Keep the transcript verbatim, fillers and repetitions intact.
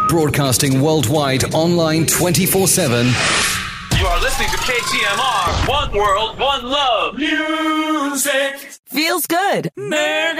Broadcasting worldwide, online twenty-four seven. You are listening to K T M R. One world, one love. Music feels good. Mega